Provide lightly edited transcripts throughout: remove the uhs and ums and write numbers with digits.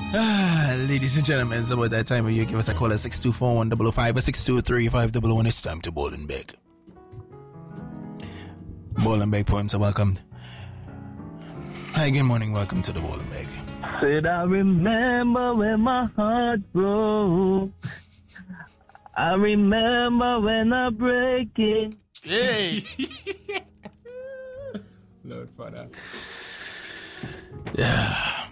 Ladies and gentlemen, it's about that time where you give us a call at 624-1005 or 623-511. It's time to Ball and Beg. Ball and Beg poems are welcomed. Hi, good morning. Welcome to the Ball and Beg. Said I remember when my heart broke. I remember when I break it. Hey! Lord Father. Yeah.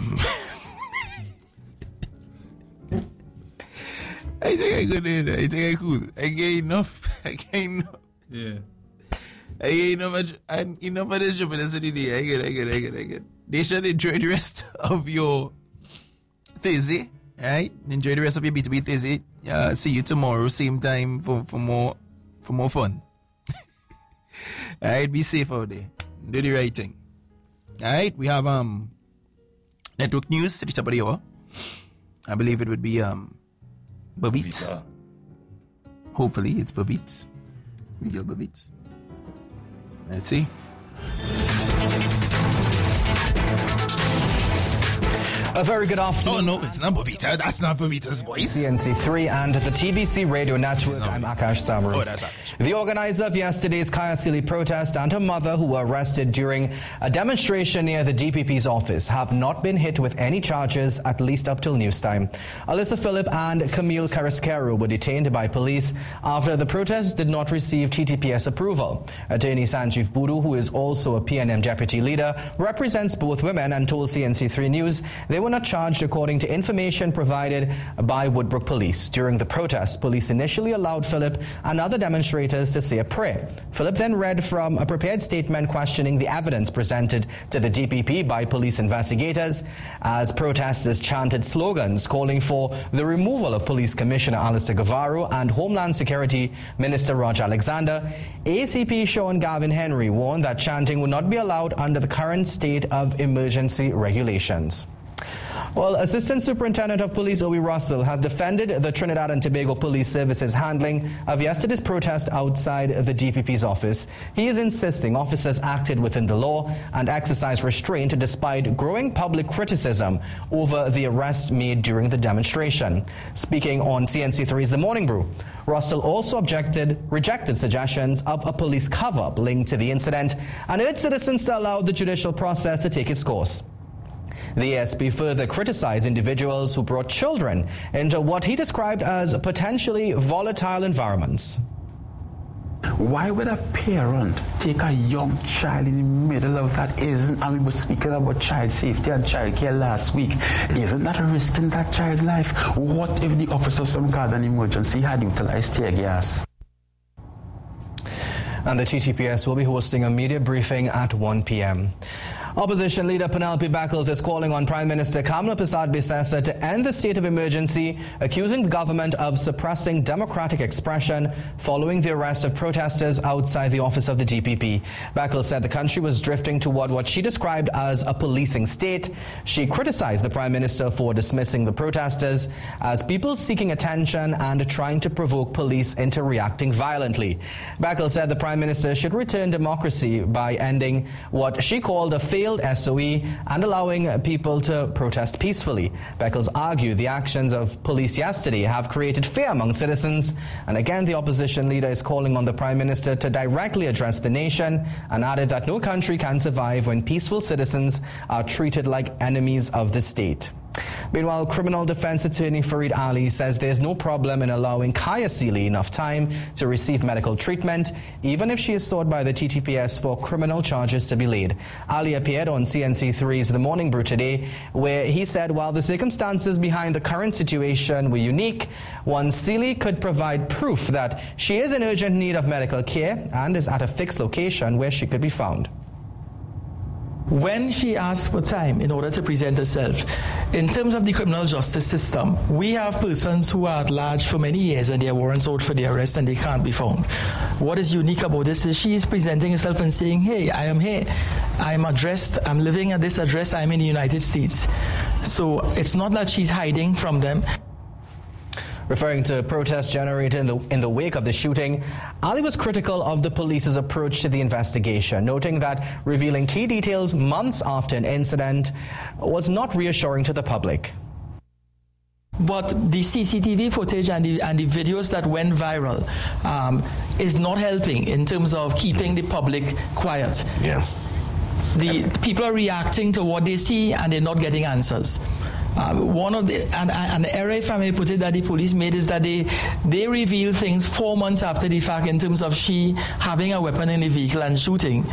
I think I could do that. I think I could. I get enough. Yeah. I get enough. And enough of this job. That's what I get. They should enjoy the rest of your Thursday. Alright? Enjoy the rest of your B2B Thursday. See you tomorrow, same time for more fun. Alright, be safe out there. Do the right thing. Alright, we have network news at the top of the hour. I believe it would be Babits. Hopefully it's Babits. Miguel Babits. Let's see. A very good afternoon. Oh no, it's not Babita. That's not Babita's voice. CNC3 and the TBC Radio Network. I'm Akash Samaru. Oh, that's Akash. The organizer of yesterday's Kaya Sealy protest and her mother, who were arrested during a demonstration near the DPP's office, have not been hit with any charges, at least up till news time. Alyssa Phillip and Camille Carrasquero were detained by police after the protest did not receive TTPS approval. Attorney Sanjeev Budu, who is also a PNM deputy leader, represents both women and told CNC3 News they were not charged according to information provided by Woodbrook Police. During the protest, police initially allowed Phillip and other demonstrators to say a prayer. Phillip then read from a prepared statement questioning the evidence presented to the DPP by police investigators as protesters chanted slogans calling for the removal of Police Commissioner Alistair Guevara and Homeland Security Minister Roger Alexander. ACP Sean Gavin Henry warned that chanting would not be allowed under the current state of emergency regulations. Well, Assistant Superintendent of Police Obi Russell has defended the Trinidad and Tobago Police Service's handling of yesterday's protest outside the DPP's office. He is insisting officers acted within the law and exercised restraint despite growing public criticism over the arrests made during the demonstration. Speaking on CNC3's The Morning Brew, Russell also rejected suggestions of a police cover-up linked to the incident and urged citizens to allow the judicial process to take its course. The ASP further criticized individuals who brought children into what he described as potentially volatile environments. Why would a parent take a young child in the middle of that? And we were speaking about child safety and child care last week. Isn't that a risk in that child's life? What if the officer, some called an emergency, had utilized tear gas? And the TTPS will be hosting a media briefing at 1 p.m. Opposition leader Penelope Beckles is calling on Prime Minister Kamla Persad-Bissessar to end the state of emergency, accusing the government of suppressing democratic expression following the arrest of protesters outside the office of the DPP. Beckles said the country was drifting toward what she described as a policing state. She criticized the Prime Minister for dismissing the protesters as people seeking attention and trying to provoke police into reacting violently. Beckles said the Prime Minister should return democracy by ending what she called a failed SOE and allowing people to protest peacefully. Beckles argued the actions of police yesterday have created fear among citizens, and again the opposition leader is calling on the Prime Minister to directly address the nation and added that no country can survive when peaceful citizens are treated like enemies of the state. Meanwhile, criminal defense attorney Farid Ali says there's no problem in allowing Kaya Sealy enough time to receive medical treatment, even if she is sought by the TTPS for criminal charges to be laid. Ali appeared on CNC3's The Morning Brew today, where he said while the circumstances behind the current situation were unique, Sealy could provide proof that she is in urgent need of medical care and is at a fixed location where she could be found. When she asked for time in order to present herself, in terms of the criminal justice system, we have persons who are at large for many years and their warrants out for their arrest and they can't be found. What is unique about this is she is presenting herself and saying, hey, I am here, I am addressed, I'm living at this address, I'm in the United States. So it's not that she's hiding from them. Referring to protests generated in the wake of the shooting, Ali was critical of the police's approach to the investigation, noting that revealing key details months after an incident was not reassuring to the public. but the CCTV footage and the videos that went viral is not helping in terms of keeping the public quiet. Yeah. The people are reacting to what they see and they're not getting answers. One of the an error, if I may put it, that the police made is that they reveal things 4 months after the fact in terms of she having a weapon in the vehicle and shooting.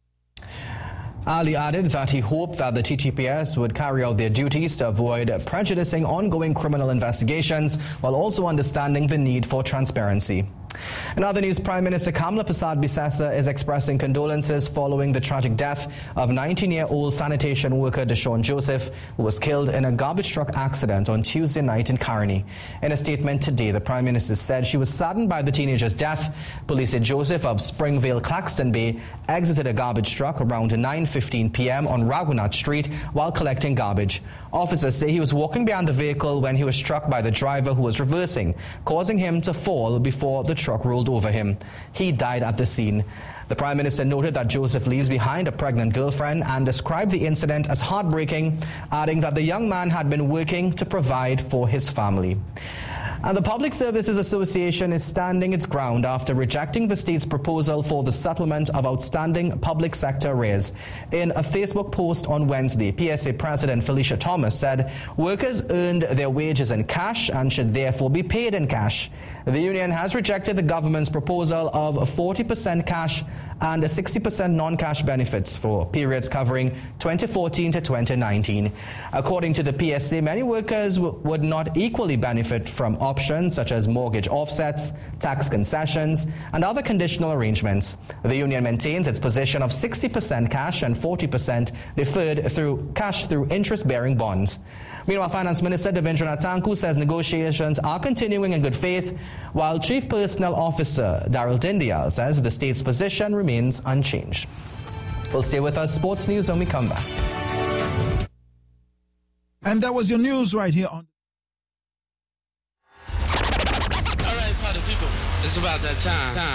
Ali added that he hoped that the TTPS would carry out their duties to avoid prejudicing ongoing criminal investigations while also understanding the need for transparency. In other news, Prime Minister Kamla Persad-Bissessar is expressing condolences following the tragic death of 19-year-old sanitation worker Deshaun Joseph, who was killed in a garbage truck accident on Tuesday night in Caroni. In a statement today, the Prime Minister said she was saddened by the teenager's death. Police said Joseph of Springvale, Claxton Bay, exited a garbage truck around 9:15 p.m. on Raghunath Street while collecting garbage. Officers say he was walking behind the vehicle when he was struck by the driver who was reversing, causing him to fall before the truck rolled over him. He died at the scene. The Prime Minister noted that Joseph leaves behind a pregnant girlfriend and described the incident as heartbreaking, adding that the young man had been working to provide for his family. And the Public Services Association is standing its ground after rejecting the state's proposal for the settlement of outstanding public sector arrears. In a Facebook post on Wednesday, PSA President Felicia Thomas said workers earned their wages in cash and should therefore be paid in cash. The union has rejected the government's proposal of 40% cash and 60% non-cash benefits for periods covering 2014 to 2019. According to the PSA, many workers would not equally benefit from options such as mortgage offsets, tax concessions, and other conditional arrangements. The union maintains its position of 60% cash and 40% deferred through cash through interest-bearing bonds. Meanwhile, Finance Minister Devendranath Tanku says negotiations are continuing in good faith, while Chief Personnel Officer Daryl Dindial says the state's position remains unchanged. We'll stay with us. Sports news when we come back. And that was your news right here on... All right, party people, it's about that time.